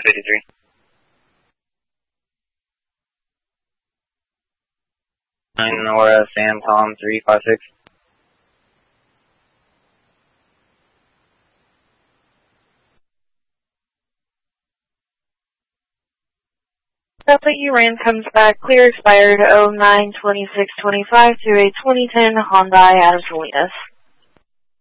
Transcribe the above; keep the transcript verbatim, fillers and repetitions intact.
fifty-three. nine Nora, Sam Tom three five six. Stuff that you ran comes back clear, expired oh nine twenty-six twenty-five to a twenty ten Hyundai Adams Salinas.